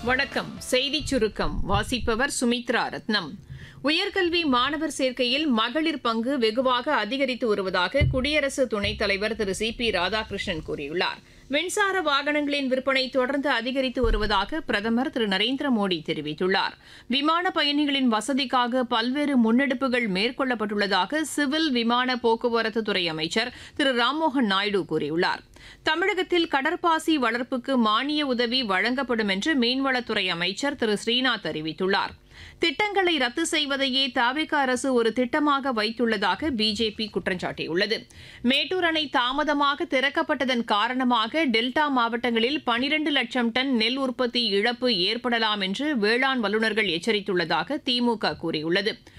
வணக்கம். செய்திச் சுருக்கம் வாசிப்பவர் சுமித்ரா ரத்னம். உயர்கல்வி மாணவர் சேர்க்கையில் மகளிர் பங்கு வெகுவாக அதிகரித்து வருவதாக குடியரசு துணைத் தலைவர் திரு சி ராதாகிருஷ்ணன் கூறியுள்ளார். மின்சார வாகனங்களின் விற்பனை தொடர்ந்து அதிகரித்து வருவதாக பிரதமர் திரு நரேந்திர மோடி தெரிவித்துள்ளார். விமான பயணிகளின் வசதிக்காக பல்வேறு முன்னெடுப்புகள் மேற்கொள்ளப்பட்டுள்ளதாக சிவில் விமான போக்குவரத்துத்துறை அமைச்சர் திரு ராம்மோகன் நாயுடு கூறியுள்ளார். தமிழகத்தில் கடற்பாசி வளர்ப்புக்கு மானிய உதவி வழங்கப்படும் என்று மீன்வளத்துறை அமைச்சர் திரு ஸ்ரீநாத் அறிவித்துள்ளார். திட்டங்களை ரத்து செய்வதையே தவிக அரசு ஒரு திட்டமாக வைத்துள்ளதாக பிஜேபி குற்றம் சாட்டியுள்ளது. மேட்டூர் அணை தாமதமாக திறக்கப்பட்டதன் காரணமாக டெல்டா மாவட்டங்களில் 12 லட்சம் டன் நெல் உற்பத்தி இழப்பு ஏற்படலாம் என்று வேளாண் வல்லுநர்கள் எச்சரித்துள்ளதாக திமுக கூறியுள்ளது.